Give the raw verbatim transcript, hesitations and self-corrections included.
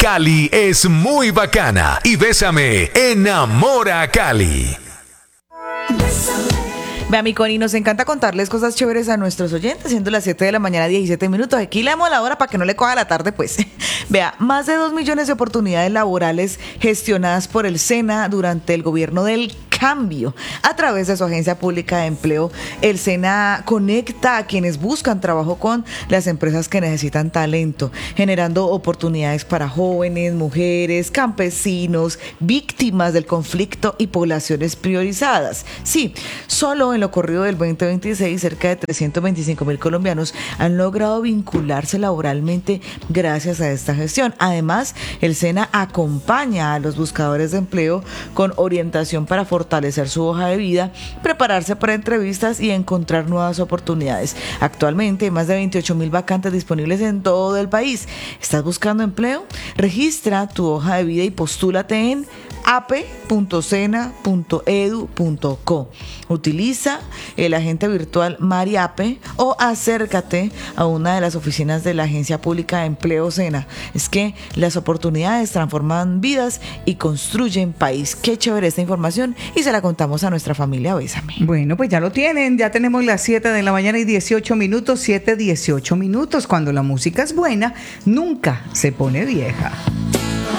Cali es muy bacana y Bésame enamora a Cali. Vea, mi Connie, nos encanta contarles cosas chéveres a nuestros oyentes, siendo las siete de la mañana, diecisiete minutos. Aquí le damos la hora para que no le coja la tarde, pues. Vea, más de dos millones de oportunidades laborales gestionadas por el SENA durante el gobierno del cambio. A través de su agencia pública de empleo, el SENA conecta a quienes buscan trabajo con las empresas que necesitan talento, generando oportunidades para jóvenes, mujeres, campesinos, víctimas del conflicto y poblaciones priorizadas. Sí, solo en lo corrido del veinte veintiséis, cerca de trescientos veinticinco mil colombianos han logrado vincularse laboralmente gracias a esta gestión. Además, el SENA acompaña a los buscadores de empleo con orientación para fortalecer su hoja de vida, prepararse para entrevistas y encontrar nuevas oportunidades. Actualmente hay más de veintiocho mil vacantes disponibles en todo el país. ¿Estás buscando empleo? Registra tu hoja de vida y postúlate en a p punto sena punto edu punto co. Utiliza el agente virtual Mariape o acércate a una de las oficinas de la Agencia Pública de Empleo SENA. Es que las oportunidades transforman vidas y construyen país. Qué chévere esta información y se la contamos a nuestra familia Bésame. Bueno, pues ya lo tienen, ya tenemos las siete de la mañana y dieciocho minutos, siete dieciocho minutos. Cuando la música es buena, nunca se pone vieja.